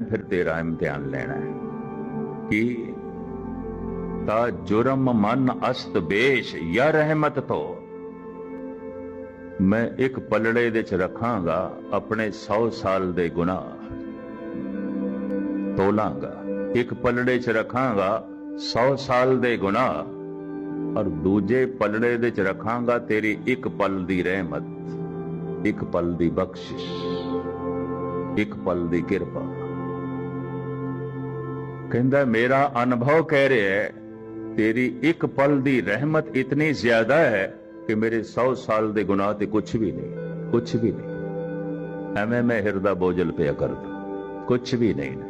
फिर तेरा इम्तिहान लेना है कि ता जुर्म मन अस्त बेश या रहमत तो मैं एक पलड़े दे च रखांगा अपने 100 साल दे गुनाह तोलांगा। एक पलड़े च रखांगा 100 साल दे गुनाह और दूजे पलड़े दे च रखांगा तेरी एक पल दी रहमत, एक पल दी बख्शिश, एक पल दी किरपा। कहंदा मेरा अनुभव कह रहा है तेरी एक पल दी रहमत इतनी ज्यादा है कि मेरे 100 साल दे गुनाह ते कुछ भी नहीं, कुछ भी नहीं। एवं मैं हिरदा बोझल पे कर दूं, कुछ भी नहीं।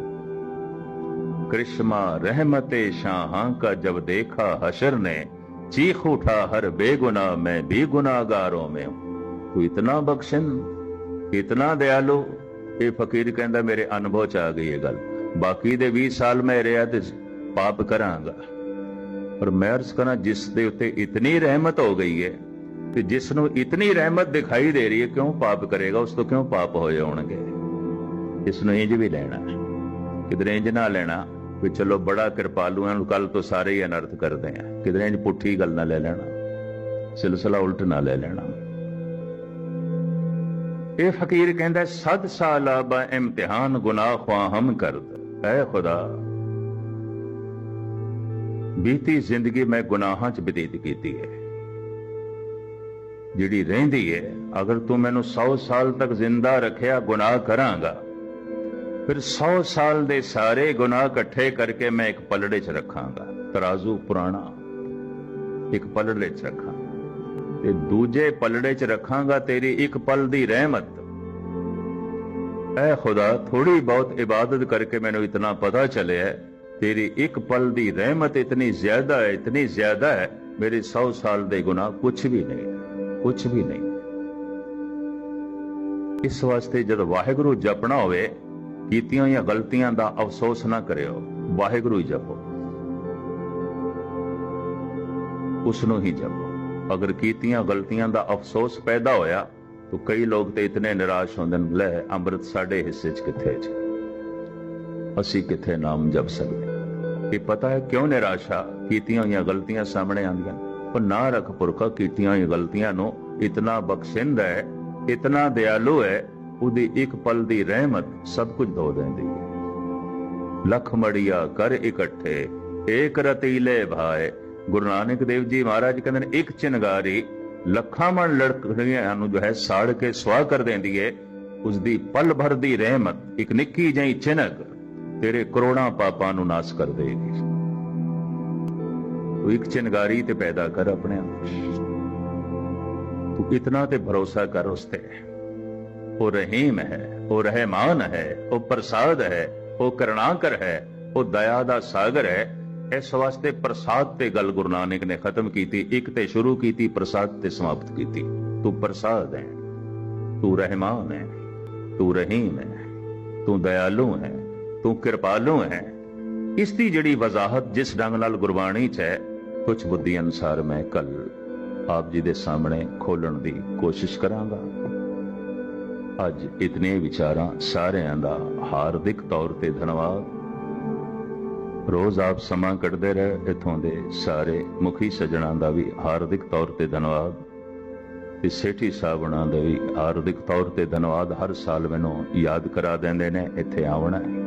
कृष्मा रहमते शाहां का जब देखा हशर ने, चीख उठा हर बेगुनाह मैं भी गुनाहगारों में हूं। तू इतना बख्शन, इतना दयालु। ये फकीर कहंदा मेरे अनुभव च आ गई है गल। बाकी दे 20 साल मैं रहा ते पाप करांगा, पर मैं अर्ज करा जिस दे उत्ते इतनी रहमत हो गई है कि जिसनों इतनी रहमत दिखाई दे रही है, क्यों पाप करेगा? उस तो क्यों पाप हो जाएंगे? इसनों इंज भी लेना, किधरे इंज ना लेना भी चलो बड़ा कृपालू है कल तो सारे ही अनर्थ करते हैं। किधरे इंज पुठी गल ना ले लेना, सिलसिला उल्ट ना ले लेना। ये फकीर कहता 100 साल बा इम्तिहान गुनाह ख्वाहम कर। ऐ खुदा बीती जिंदगी मैं गुनाहां च बतीत कीती है, जिहड़ी रहिंदी है अगर तू मैनू 100 साल तक जिंदा रखिया गुनाह करांगा, फिर 100 साल दे सारे गुनाह इकट्ठे करके मैं एक पलड़े च रखांगा। तराजू पुराना एक पलड़े च रखा ते दूजे पलड़े च रखांगा तेरी एक पल दी रहमत। ऐ खुदा थोड़ी बहुत इबादत करके मैनू इतना पता चले है तेरी एक पल दी रहमत इतनी ज्यादा है, इतनी ज्यादा है, मेरे 100 साल दे गुनाह कुछ भी नहीं, कुछ भी नहीं। इस वास्ते जब वाहिगुरू जपना होवे, कीतियां या गलतियां दा अफसोस ना करियो, वाहिगुरू ही जपो, उसनों ही जपो। अगर कीतियां गलतियां दा अफसोस पैदा होया तो कई लोग तो इतने निराश होंदे ने, लै अमृत साडे हिस्से च किथे जी, असी किथे नाम जप सकते। ये पता है क्यों निराशा? कीतियां हुई गलतियां सामने आंदियां। पर ना रख पुरखा कीतियां हुई गलतियां नो इतना बख्शिंद है, इतना दयालु है, उदी एक पल दी रहमत सब कुछ धो देंदी है। लख मड़िया कर इकट्ठे एक रतीले भाए। गुरु नानक देव जी महाराज कहते हैं एक चिनगारी लखां मन लड़कियां नूं जो है साड़ के सुआह कर देंदी है। उसदी पल भर दी रहमत एक निक्की जही चिनक तेरे करोड़ां पापां नूं नाश कर देगी। तू एक चिनगारी ते पैदा कर अपने आप, तू इतना ते भरोसा कर उसते। वो रहीम है, वो रहमान है, वो प्रसाद है, वो करुणाकर है, वो दया दा सागर है। इस वास्ते प्रसाद ते गल गुरु नानक ने खत्म की। एक ते शुरू की, प्रसाद ते समाप्त की। तू प्रसाद है, तू रहमान है, तू रहीम है, तू दयालु है, तू कृपालु है। इसकी जिहड़ी वजाहत जिस ढंग नाल गुरबाणी च है, कुछ बुद्धि अनुसार मैं कल आप जी दे सामने खोलण दी कोशिश करांगा। अज इतने विचारां सारिआं दा हार्दिक तौर ते धन्नवाद। रोज आप समा कढ़दे रहे, इथों दे सारे मुखी सज्जणां दा भी हार्दिक तौर ते धन्नवाद ते सेठी साहबां दा भी हार्दिक तौर ते धन्नवाद। हर साल मैनूं याद करा देंदे ने इत्थे आवणा है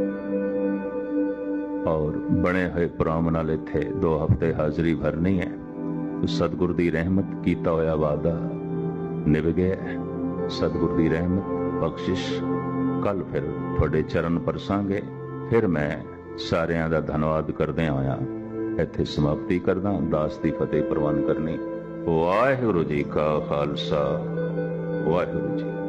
और बने हुए प्रोग्राम नाल इत्थे 2 हफ्ते हाज़री भरनी है। तो सतगुर दी रहमत कीता होया वादा निभ गया। सतगुर दी रहमत बख्शिश कल फिर तुहाडे चरण परसांगे। फिर मैं सारियां दा धन्नवाद करदे होया इत्थे समाप्ति करदा। दास दी फतेह प्रवान करनी। वाहिगुरू जी का खालसा, वाहिगुरू जी।